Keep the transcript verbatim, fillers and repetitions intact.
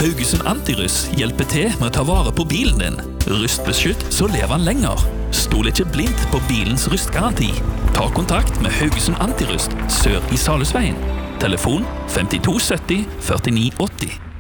Haugesund Antirust hjelper til med å ta vare på bilen din. Rustbeskytt så lever den lenger. Stol ikke blindt på bilens rustgaranti. Ta kontakt med Haugesund Antirust sør i Salhusveien. Telefon femtito sytti førtini åtti.